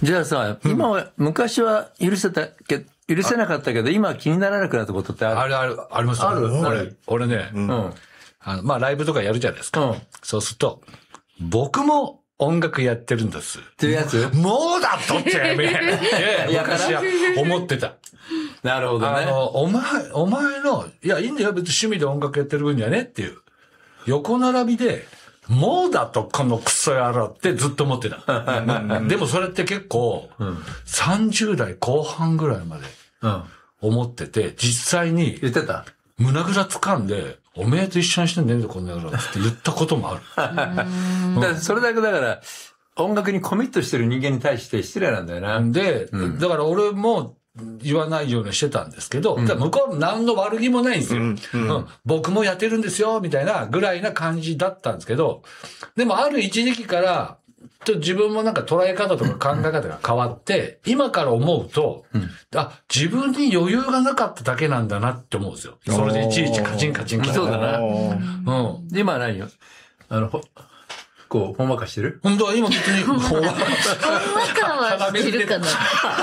じゃあさ、今は、昔は許せなかったけど、今は気にならなくなったことってある？ ありますよ。 ある？ 俺ね、まあライブとかやるじゃないですか。そうすると、僕も音楽やってるんです。 っていうやつ？ もうだとってやめ昔は思ってた。 なるほどね。 お前の、いや、いいんだよ、別に趣味で音楽やってる分にはねっていう。横並びで、もうだとこのクソ野郎ってずっと思ってた。でもそれって結構、30代後半ぐらいまで思ってて、実際に、 言ってた？ 胸ぐら掴んで、おめえと一緒にしてんねんぞ、こんな野郎って言ったこともある。 だからそれだけだから、音楽にコミットしてる人間に対して失礼なんだよな。 で、だから俺も言わないようにしてたんですけど、向こう何の悪気もないんですよ。僕もやってるんですよ、みたいなぐらいな感じだったんですけど、でもある一時期から、自分もなんか捉え方とか考え方が変わって、今から思うと、自分に余裕がなかっただけなんだなって思うんですよ。それでいちいちカチンカチンそうだな。今は何よ？こう、ほんわかしてる？ 本当は今別に、ほんわかはしてるかな。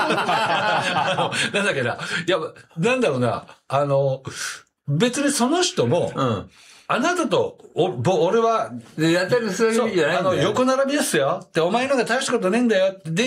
なんだっけな。いや、なんだろうな。別にその人も、あなたと、俺は、 やってるそういう意味じゃないんだよ。 横並びですよって、お前のが大したことねえんだよって。